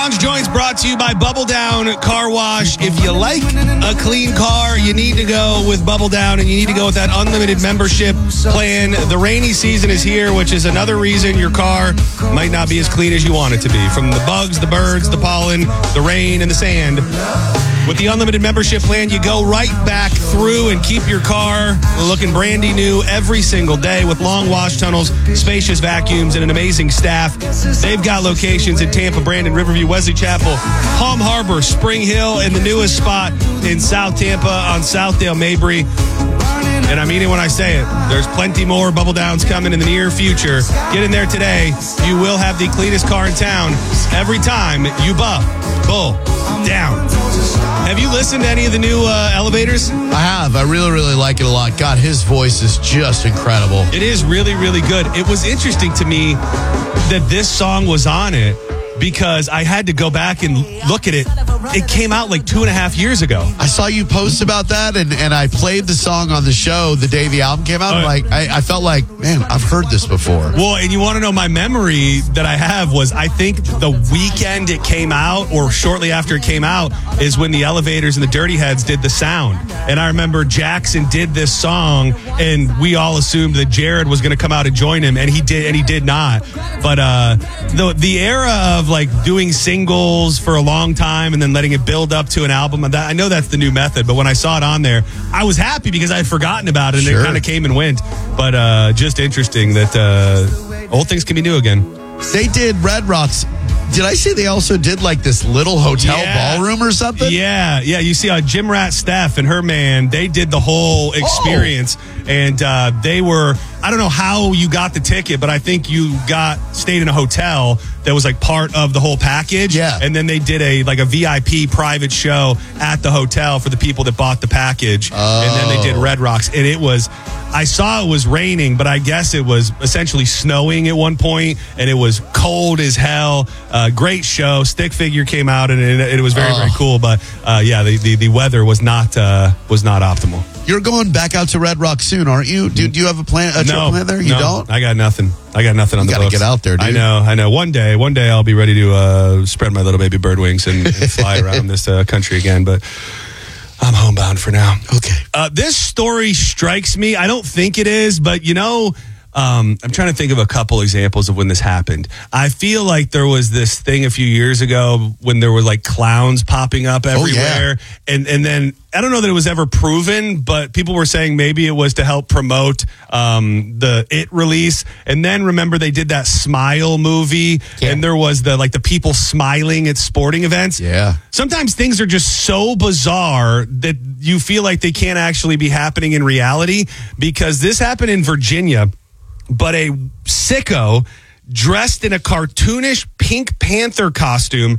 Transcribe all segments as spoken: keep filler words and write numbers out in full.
Lounge Joints brought to you by Bubble Down Car Wash. If you like a clean car, you need to go with Bubble Down, and you need to go with that unlimited membership plan. The rainy season is here, which is another reason your car might not be as clean as you want it to be. From the bugs, the birds, the pollen, the rain, and the sand. With the unlimited membership plan, you go right back through and keep your car looking brandy new every single day with long wash tunnels, spacious vacuums, and an amazing staff. They've got locations in Tampa, Brandon, Riverview, Wesley Chapel, Palm Harbor, Spring Hill, and the newest spot in South Tampa on Southdale, Mabry. And I mean it when I say it. There's plenty more Bubble Downs coming in the near future. Get in there today. You will have the cleanest car in town every time you buff, bull, down. Have you listened to any of the new uh, elevators? I have. I really, really like it a lot. God, his voice is just incredible. It is really, really good. It was interesting to me that this song was on it because I had to go back and look at it. It came out like two and a half years ago. I saw you post about that, and, and I played the song on the show the day the album came out. Uh, like I, I felt like, man, I've heard this before. Well, and you want to know my memory that I have was I think the weekend it came out or shortly after it came out is when the Elevators and the Dirty Heads did the sound. And I remember Jackson did this song, and we all assumed that Jared was going to come out and join him, and he did, and he did not. But uh, the the era of like doing singles for a long time and then letting it build up to an album, that, I know that's the new method, but when I saw it on there, I was happy because I had forgotten about it, and sure. It kind of came and went. But uh, just interesting that uh, old things can be new again. They did Red Rocks. Did I say they also did like this little hotel yeah. ballroom or something? Yeah, yeah. You see, uh, Jim Rat Steph and her man, they did the whole experience, oh. and uh, they were. I don't know how you got the ticket, but I think you got stayed in a hotel that was like part of the whole package. Yeah, and then they did a like a V I P private show at the hotel for the people that bought the package, oh. and then they did Red Rocks, and it was. I saw it was raining, but I guess it was essentially snowing at one point, and it was cold as hell. Uh, great show. Stick Figure came out, and it, it was very, oh. very cool. But uh, yeah, the, the, the weather was not uh, was not optimal. You're going back out to Red Rock soon, aren't you? Do, do you have a plan? A trip no, plan there? You no, don't? I got nothing. I got nothing on you the gotta books. Get out there, dude. I know. I know. One day, one day, I'll be ready to uh, spread my little baby bird wings and, and fly around this uh, country again. But I'm homebound for now. Okay. Uh, this story strikes me. I don't think it is, but you know, um, I'm trying to think of a couple examples of when this happened. I feel like there was this thing a few years ago when there were like clowns popping up everywhere. Oh, yeah. And, and then I don't know that it was ever proven, but people were saying maybe it was to help promote um, the It release. And then remember they did that Smile movie, yeah. and there was the like the people smiling at sporting events. Yeah. Sometimes things are just so bizarre that you feel like they can't actually be happening in reality, because this happened in Virginia, but a sicko dressed in a cartoonish Pink Panther costume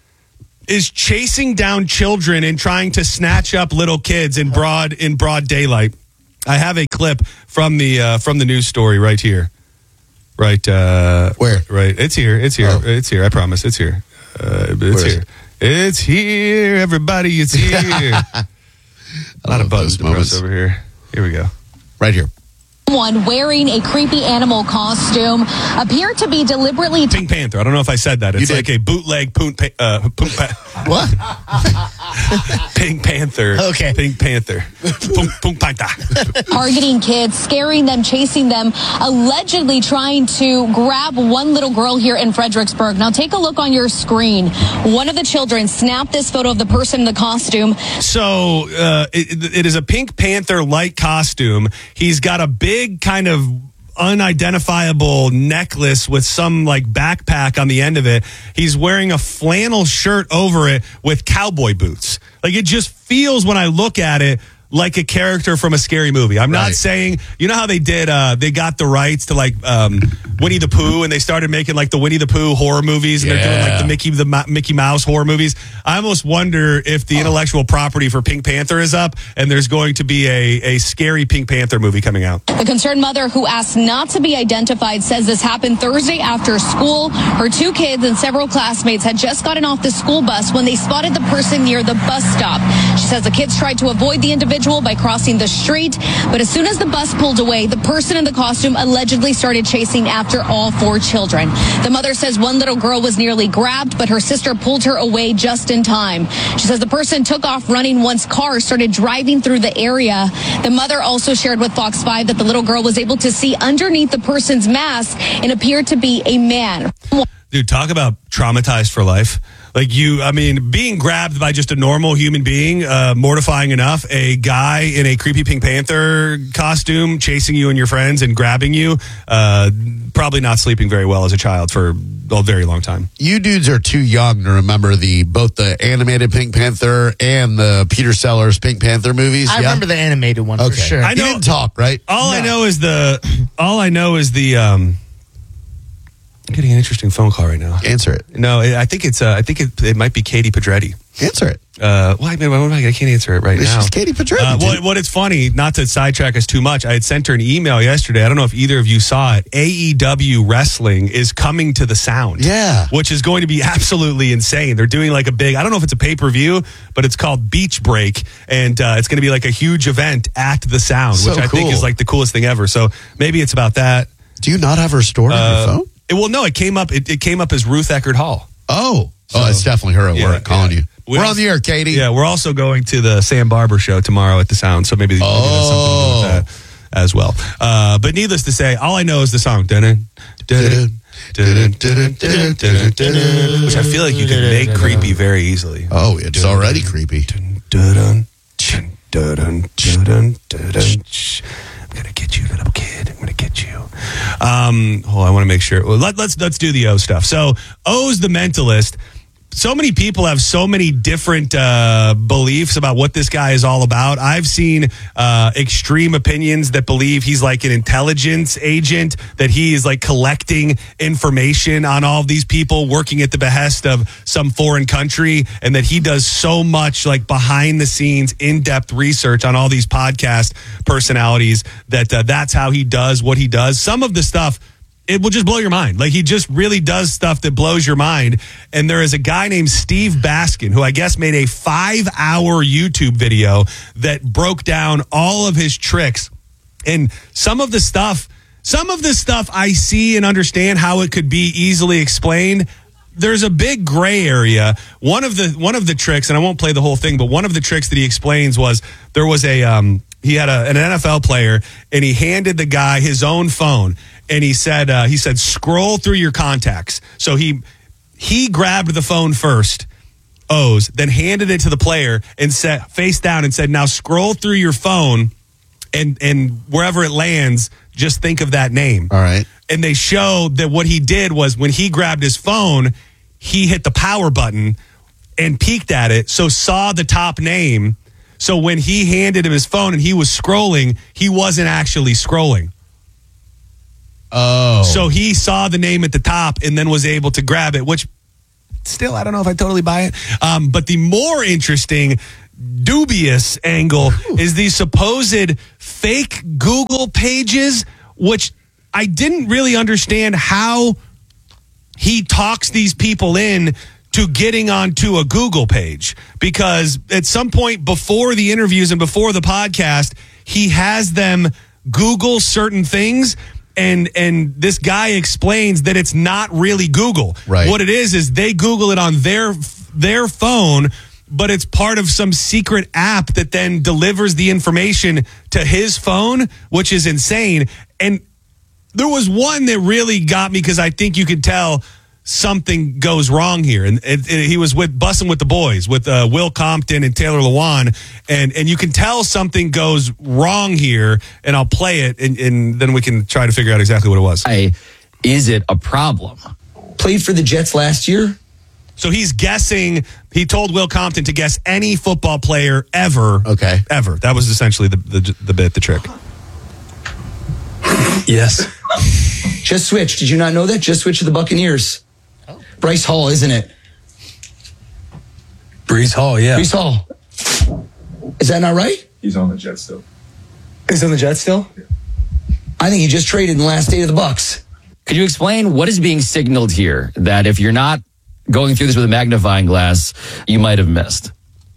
is chasing down children and trying to snatch up little kids in broad in broad daylight. I have a clip from the uh, from the news story right here. Right uh, where? Right, it's here. It's here. Oh. It's here. I promise. It's here. Uh, it's where here. It's here. Everybody, it's here. A lot of buttons to press over here. Here we go. Right here. One wearing a creepy animal costume appeared to be deliberately... Pink Panther. I don't know if I said that. It's like a bootleg poont... Pa- uh, poont pa- what? Pink Panther. Okay. Pink Panther. Poont, poont Panther. Targeting kids, scaring them, chasing them, allegedly trying to grab one little girl here in Fredericksburg. Now take a look on your screen. One of the children snapped this photo of the person in the costume. So uh, it, it is a Pink Panther-like costume. He's got a big kind of unidentifiable necklace with some like backpack on the end of it. He's wearing a flannel shirt over it with cowboy boots. Like, it just feels, when I look at it, like a character from a scary movie. I'm right. not saying, you know how they did, uh, they got the rights to like um, Winnie the Pooh, and they started making like the Winnie the Pooh horror movies, and yeah. they're doing like the Mickey the Ma- Mickey Mouse horror movies. I almost wonder if the oh. intellectual property for Pink Panther is up, and there's going to be a, a scary Pink Panther movie coming out. The concerned mother, who asked not to be identified, says this happened Thursday after school. Her two kids and several classmates had just gotten off the school bus when they spotted the person near the bus stop. She says the kids tried to avoid the individual individual by crossing the street. But as soon as the bus pulled away, the person in the costume allegedly started chasing after all four children. The mother says one little girl was nearly grabbed, but her sister pulled her away just in time. She says the person took off running once cars started driving through the area. The mother also shared with Fox five that the little girl was able to see underneath the person's mask and appeared to be a man. Dude, talk about traumatized for life. Like you, I mean, being grabbed by just a normal human being, uh, mortifying enough. A guy in a creepy Pink Panther costume chasing you and your friends and grabbing you. Uh, probably not sleeping very well as a child for a very long time. You dudes are too young to remember the both the animated Pink Panther and the Peter Sellers Pink Panther movies. I yeah? remember the animated one okay. for sure. I know, you didn't talk, right? All No. I know is the. All I know is the. Um, I'm getting an interesting phone call right now. Answer it. No, I think it's. Uh, I think it, it might be Katie Pedretti. Answer it. Uh, well, I mean, what am I? I can't answer it right It's now. just Katie Pedretti. Uh, dude. well, what it's funny, not to sidetrack us too much. I had sent her an email yesterday. I don't know if either of you saw it. A E W Wrestling is coming to the Sound. Yeah. Which is going to be absolutely insane. They're doing like a big, I don't know if it's a pay-per-view, but it's called Beach Break. And uh, it's going to be like a huge event at the Sound, So which I think cool. is like the coolest thing ever. So maybe it's about that. Do you not have her stored on Uh, your phone? It, well, no, it came up. It, it came up as Ruth Eckerd Hall. Oh. So- oh, it's definitely her at Yeah, work calling yeah. you. We We're also- on the air, Katie. Yeah, we're also going to the Sam Barber show tomorrow at the Sound, so maybe, maybe Oh. there's something to do with that as well. Uh, but needless to say, all I know is the song, dun-dun, dun-dun, dun-dun, dun-dun, dun-dun, dun-dun, dun-dun, which I feel like you can make creepy very easily. Oh, it's already creepy. Dun-dun, dun-dun, dun-dun, dun-dun, dun-dun. Shh. I'm gonna get you, little kid. I'm gonna get you. Um, oh, I want to make sure. Well, let, let's let's do the O stuff. So, O's the Mentalist. So many people have so many different uh, beliefs about what this guy is all about. I've seen uh, extreme opinions that believe he's like an intelligence agent, that he is like collecting information on all of these people working at the behest of some foreign country, and that he does so much like behind the scenes, in-depth research on all these podcast personalities that uh, that's how he does what he does. Some of the stuff, it will just blow your mind. Like, he just really does stuff that blows your mind. And there is a guy named Steve Baskin, who I guess made a five-hour YouTube video that broke down all of his tricks. And some of the stuff, some of the stuff I see and understand how it could be easily explained. There's a big gray area. One of the one of the tricks, and I won't play the whole thing, but one of the tricks that he explains was there was a um, he had a, an N F L player, and he handed the guy his own phone. And he said, uh, he said, scroll through your contacts. So he he grabbed the phone first, O's, then handed it to the player and set face down and said, now scroll through your phone, and and wherever it lands, just think of that name. All right. And they showed that what he did was when he grabbed his phone, he hit the power button and peeked at it, so saw the top name. So when he handed him his phone and he was scrolling, he wasn't actually scrolling. Oh. So he saw the name at the top and then was able to grab it, which still, I don't know if I totally buy it. Um, but the more interesting, dubious angle is the supposed fake Google pages, which I didn't really understand how he talks these people in to getting onto a Google page. Because at some point before the interviews and before the podcast, he has them Google certain things. And and this guy explains that it's not really Google. Right. What it is is they Google it on their their phone, but it's part of some secret app that then delivers the information to his phone, which is insane. And there was one that really got me because I think you could tell something goes wrong here. And it, it, he was with Bussin' with the Boys with uh, Will Compton and Taylor Lewan. And and you can tell something goes wrong here. And I'll play it, and, and then we can try to figure out exactly what it was. Why is it a problem? Played for the Jets last year. So he's guessing, he told Will Compton to guess any football player ever. Okay. Ever. That was essentially the, the, the bit, the trick. Yes. Just switched. Did you not know that? Just switched to the Buccaneers. Bryce Hall, isn't it? Brees Hall, yeah. Bryce Hall. Is that not right? He's on the Jets still. He's on the Jets still? Yeah. I think he just traded in the last day of the Bucks. Could you explain what is being signaled here that if you're not going through this with a magnifying glass, you might have missed?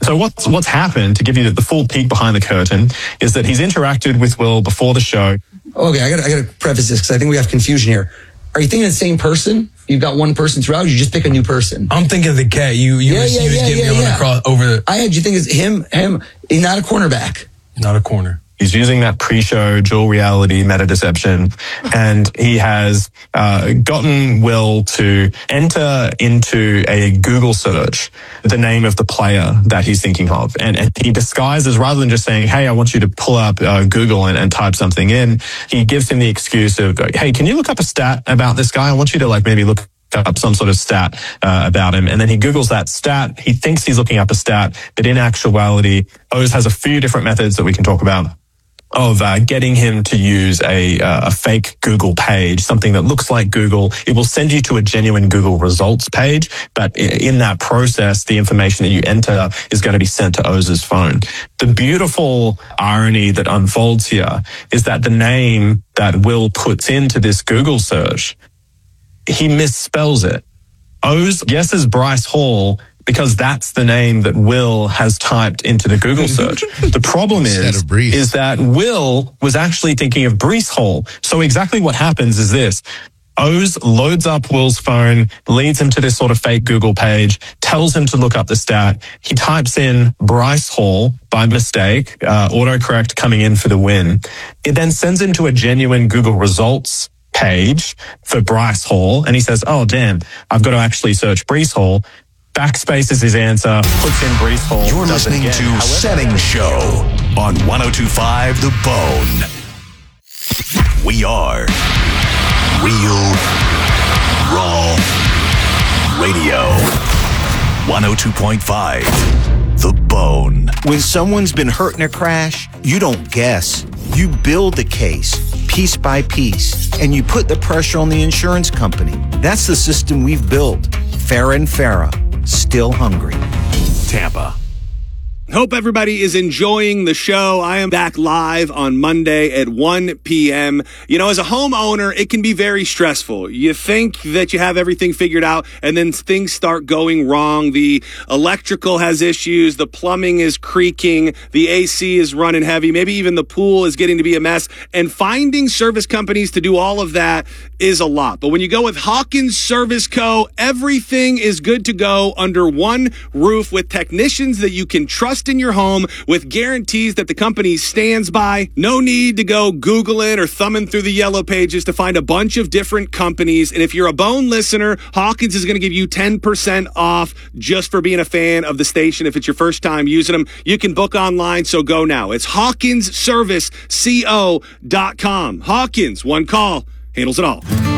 So what's what's happened, to give you the full peek behind the curtain, is that he's interacted with Will before the show. Okay, I got I got to preface this because I think we have confusion here. Are you thinking of the same person? You've got one person throughout. Or you just pick a new person. I'm thinking of the cat. You you Yeah, was, yeah, you was yeah, giving yeah, me yeah. on across over the I had you think it's him. Him. He's not a cornerback. not a corner. He's using that pre-show dual reality meta deception, and he has uh, gotten Will to enter into a Google search the name of the player that he's thinking of. And, and he disguises, rather than just saying, hey, I want you to pull up uh, Google and, and type something in, he gives him the excuse of, hey, can you look up a stat about this guy? I want you to like maybe look up some sort of stat uh, about him. And then he Googles that stat. He thinks he's looking up a stat, but in actuality, Oz has a few different methods that we can talk about of uh, getting him to use a, uh, a fake Google page, something that looks like Google. It will send you to a genuine Google results page, but in that process, the information that you enter is going to be sent to Oz's phone. The beautiful irony that unfolds here is that the name that Will puts into this Google search, he misspells it. Oz guesses Bryce Hall because that's the name that Will has typed into the Google search. The problem is, is that Will was actually thinking of Breece Hall. So exactly what happens is this. Oz loads up Will's phone, leads him to this sort of fake Google page, tells him to look up the stat. He types in Bryce Hall by mistake, uh, autocorrect coming in for the win. It then sends him to a genuine Google results page for Bryce Hall. And he says, oh, damn, I've got to actually search Breece Hall. Backspaces his answer, puts in Breece Hall. You're listening to However, Setting Show on one oh two point five The Bone. We are Real Raw Radio. one oh two point five The Bone. When someone's been hurt in a crash, you don't guess. You build the case piece by piece, and you put the pressure on the insurance company. That's the system we've built. Farah and Farah. Still hungry. Tampa. Hope everybody is enjoying the show. I am back live on Monday at one p.m. You know, as a homeowner, it can be very stressful. You think that you have everything figured out, and then things start going wrong. The electrical has issues. The plumbing is creaking. The A C is running heavy. Maybe even the pool is getting to be a mess. And finding service companies to do all of that is a lot. But when you go with Hawkins Service Co., everything is good to go under one roof with technicians that you can trust in your home, with guarantees that the company stands by. No need to go Googling or thumbing through the yellow pages to find a bunch of different companies. And if you're a Bone listener, Hawkins is going to give you ten percent off just for being a fan of the station. If it's your first time using them, you can book online, so go now. It's Hawkins Service Co dot com. Hawkins, one call, handles it all.